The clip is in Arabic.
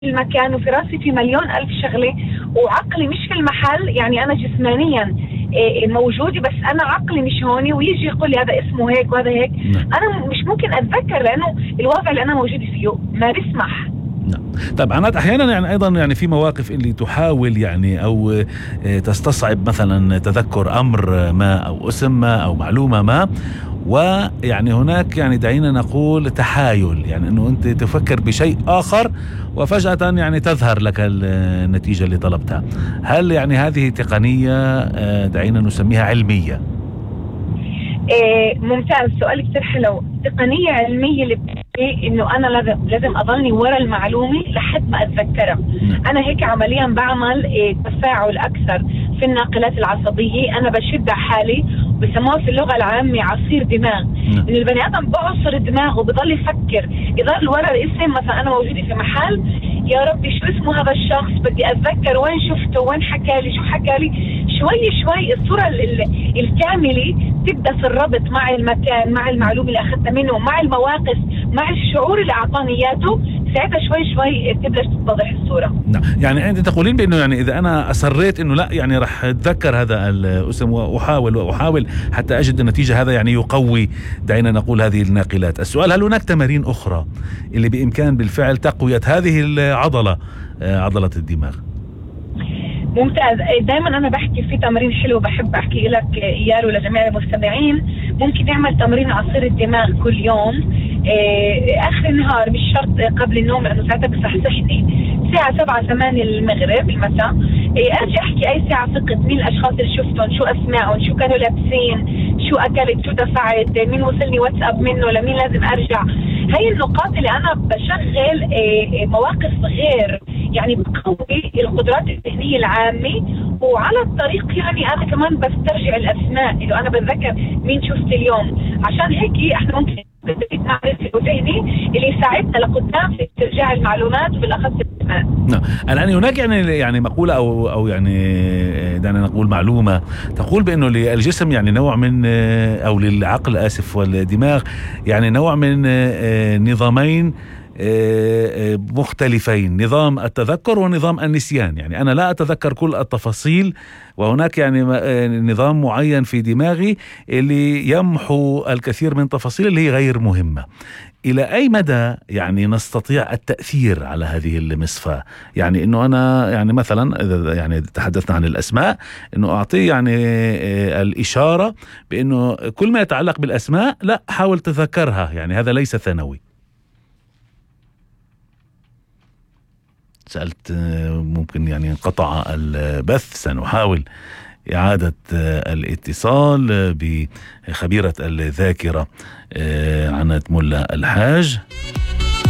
المكان وفي راسي في مليون ألف شغلة وعقلي مش في المحل. يعني أنا جسمانيا موجودة بس أنا عقلي مش هوني، ويجي يقول لي هذا اسمه هيك وهذا هيك. أنا مش ممكن أتذكر لأنه الوضع اللي أنا موجودة فيه ما بيسمح. طبعا احيانا يعني ايضا يعني في مواقف اللي تحاول يعني او تستصعب مثلا تذكر امر ما او اسم ما او معلومه ما، ويعني هناك يعني دعينا نقول تحايل، يعني انه انت تفكر بشيء اخر وفجأة يعني تظهر لك النتيجة اللي طلبتها. هل يعني هذه تقنية دعينا نسميها علمية؟ ممتاز، سؤال كتير حلو. تقنية علمية اللي بتحكي انه انا لازم اضلني ورا المعلومة لحد ما اتذكرها. انا هيك عمليا بعمل تفاعل اكثر في الناقلات العصبية. انا بشد حالي، بسموها في اللغة العامة عصير دماغ. ان البني ادم بعصر دماغه وبضل يفكر، يضل ورا الاسم. مثلا انا موجودة في محل، يا ربي شو اسمه هذا الشخص، بدي اتذكر وين شفته، وين حكى لي، شو حكى لي. شوي شوي الصورة الكاملة تبدأ في الربط مع المكان، مع المعلومة اللي أخذتها منه، مع المواقف، مع الشعور اللي أعطاني إياته. ساعتها شوي شوي تبدأ تتضح الصورة. يعني أنت تقولين بأنه يعني إذا أنا أصريت أنه لا يعني رح أتذكر هذا الاسم وأحاول حتى أجد النتيجة، هذا يعني يقوي دعينا نقول هذه الناقلات. السؤال، هل هناك تمارين أخرى اللي بإمكان بالفعل تقوية هذه العضلة، عضلة الدماغ؟ ممتاز. دائما انا بحكي في تمرين حلو بحب احكي لك اياه ولجميع المستمعين. ممكن نعمل تمرين عصير الدماغ كل يوم اخر النهار، مش شرط قبل النوم لانه ساعتها بصحصحني. الساعة 7-8 المغرب المساء ارجع احكي اي ساعة فقط مين الاشخاص اللي شفتهم، شو اسمائهم، شو كانوا لابسين، شو اكلت، شو دفعت، مين وصلني واتساب منه، لمين لازم ارجع. هاي النقاط اللي انا بشغل مواقف غير، يعني بقوي القدرات الذهنية العامة. وعلى الطريق يعني انا كمان بسترجع الاسماء، انه انا بتذكر مين شفت اليوم. عشان هيك احنا ممكن معرفة وذهني اللي يساعدنا لقدام في استرجاع المعلومات وبالاخص الاسماء. الان هناك يعني مقولة او يعني دعنا نقول معلومة تقول بانه للجسم يعني نوع من او للعقل اسف والدماغ يعني نوع من نظامين مختلفين، نظام التذكر ونظام النسيان. يعني أنا لا أتذكر كل التفاصيل، وهناك يعني نظام معين في دماغي اللي يمحو الكثير من التفاصيل اللي هي غير مهمة. إلى أي مدى يعني نستطيع التأثير على هذه المصفاة؟ يعني إنه أنا يعني مثلا إذا يعني تحدثنا عن الأسماء، إنه أعطيه يعني الإشارة بإنه كل ما يتعلق بالأسماء لا حاول تذكرها، يعني هذا ليس ثانوي. سألت ممكن يعني انقطع البث، سنحاول إعادة الاتصال بخبيرة الذاكرة عناد ملا الحاج.